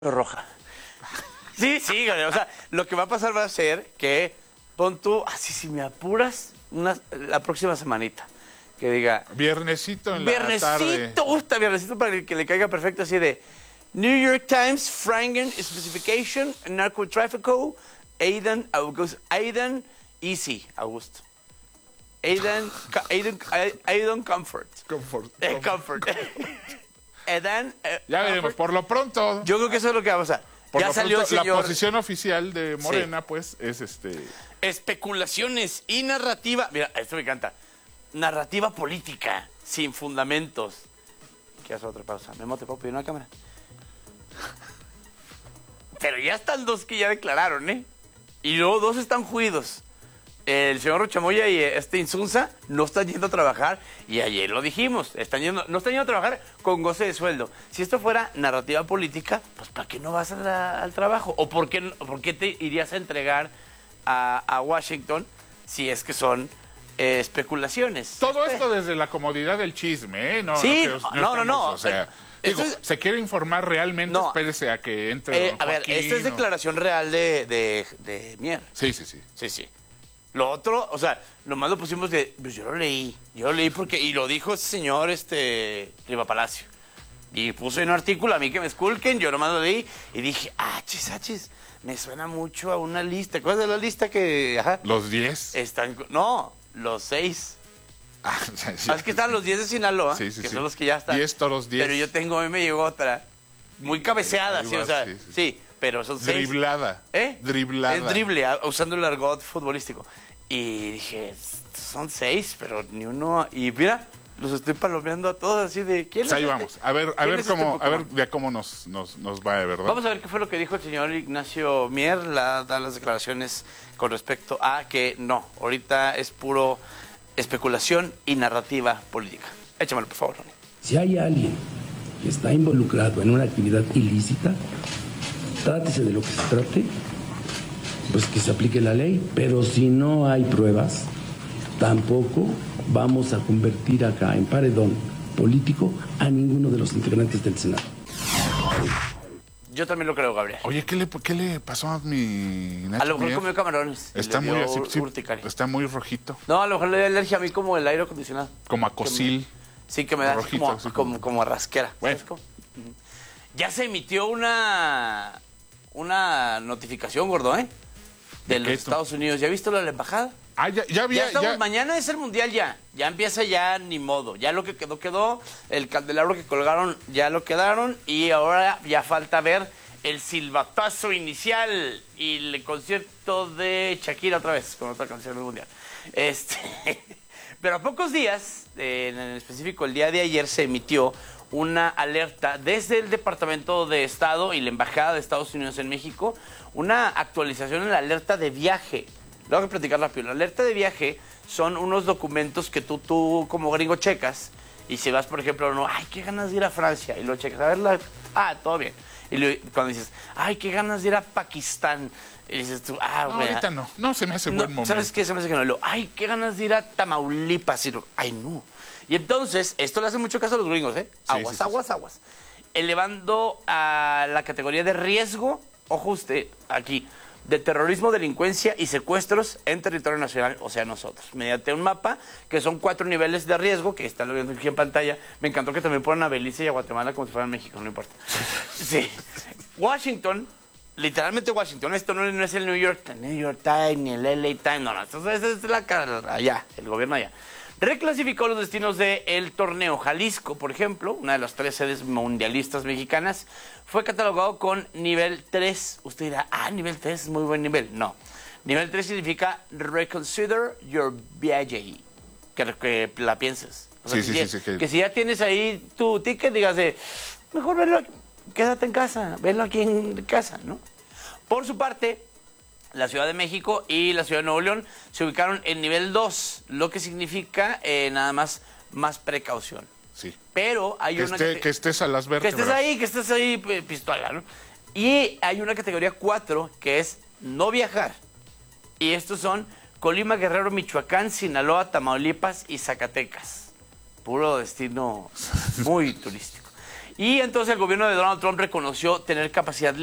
roja. Sí, sí, o sea, lo que va a pasar va a ser que pon tú, así si me apuras, la próxima semanita, que diga... Viernesito en la tarde. Viernesito, gusta viernesito para que le caiga perfecto, así de... New York Times, Franken, Specification, Narcotráfico, Aidan, Easy, Augusto. Aidan Comfort. Comfort. Comfort. Aidan... Ya veremos, por lo pronto... Yo creo que eso es lo que va a pasar. Por Ya lo salió el pronto, señor... La posición oficial de Morena, pues, es Especulaciones y narrativa... Mira, esto me encanta. Narrativa política, sin fundamentos. ¿Qué hace otra pausa? Memo, ¿te puedo pedir una cámara? Pero ya están dos que ya declararon, ¿eh? Y luego dos están juidos. El señor Rochamoya y Insunza no están yendo a trabajar, y ayer lo dijimos, no están yendo a trabajar con goce de sueldo. Si esto fuera narrativa política, pues ¿para qué no vas al trabajo? ¿O por qué te irías a entregar a Washington si es que son especulaciones? Todo esto desde la comodidad del chisme, ¿eh? Sí, no. O sea, digo, se quiere informar realmente, no, espérese a que entre don a ver, Joaquín, esta es declaración real de Mier. Sí. Sí. Lo otro, o sea, nomás lo pusimos de... Pues yo lo leí porque... Y lo dijo ese señor, Riva Palacio. Y puso en un artículo, a mí que me esculquen, yo nomás lo leí y dije, achis, me suena mucho a una lista. ¿Cuál es la lista que...? Ajá, los 10. No, los 6. Sí. Es que están los 10 de Sinaloa, Sí. son los que ya están. 10 toros 10. Pero yo tengo, a mí me llegó otra, muy cabeceada, sí, o sea, sí, pero son 6. Driblada. Driblada. Es drible, usando el argot futbolístico. Y dije, son 6, pero ni uno... Y mira, los estoy palomeando a todos así de... ¿Quién Pues ahí vamos, a ver cómo nos va, ¿verdad? Vamos a ver qué fue lo que dijo el señor Ignacio Mier, da las declaraciones con respecto a que no, ahorita es puro especulación y narrativa política. Échamelo, por favor, Ronnie. Si hay alguien que está involucrado en una actividad ilícita, trátese de lo que se trate, pues que se aplique la ley, pero si no hay pruebas, tampoco vamos a convertir acá en paredón político a ninguno de los integrantes del Senado. Yo también lo creo, Gabriel. Oye, ¿qué le pasó a mi Nacho? A lo mejor comió camarones. Está muy así, está muy rojito. No, a lo mejor le da alergia a mí como el aire acondicionado. Como a cosil. Sí, que me da rojito, como a rasquera. Bueno. Ya se emitió una notificación, gordo, de los Estados Unidos. ¿Ya viste lo de la embajada? Ah, ya había. Mañana es el mundial ya. Ya empieza ya, ni modo. Ya lo que quedó. El candelabro que colgaron, ya lo quedaron. Y ahora ya falta ver el silbatazo inicial y el concierto de Shakira otra vez, con otra canción del mundial. Pero a pocos días, en específico el día de ayer, se emitió una alerta desde el Departamento de Estado y la Embajada de Estados Unidos en México, una actualización en la alerta de viaje. Le voy a platicar rápido. La alerta de viaje son unos documentos que tú como gringo checas, y si vas, por ejemplo, ay, qué ganas de ir a Francia, y lo checas, a ver, todo bien. Y cuando dices, ay, qué ganas de ir a Pakistán, y dices tú, no, ahorita no se me hace buen momento. ¿Sabes qué? Se me hace que no. Ay, qué ganas de ir a Tamaulipas, y ay, no. Y entonces, esto le hace mucho caso a los gringos, aguas. Elevando a la categoría de riesgo, ojo usted, aquí, de terrorismo, delincuencia y secuestros en territorio nacional, o sea, nosotros, mediante un mapa que son 4 niveles de riesgo, que están viendo aquí en pantalla. Me encantó que también ponen a Belice y a Guatemala como si fueran México, no importa. Sí. Washington, literalmente Washington, esto no es el New York Times, ni el LA Times, no, esto es allá, el gobierno allá. Reclasificó los destinos del torneo. Jalisco, por ejemplo, una de las 3 sedes mundialistas mexicanas, fue catalogado con nivel 3. Usted dirá, nivel 3 es muy buen nivel. No. Nivel 3 significa reconsider your viaje. Que la pienses. O sea, que si ya tienes ahí tu ticket, digas mejor verlo, quédate en casa, verlo aquí en casa, ¿no? Por su parte, la Ciudad de México y la Ciudad de Nuevo León se ubicaron en nivel 2, lo que significa nada más precaución. Sí. Pero hay que estés a las vértebras. Que estés ahí, pistola, ¿no? Y hay una categoría 4 que es no viajar. Y estos son Colima, Guerrero, Michoacán, Sinaloa, Tamaulipas y Zacatecas. Puro destino muy turístico. Y entonces el gobierno de Donald Trump reconoció tener capacidad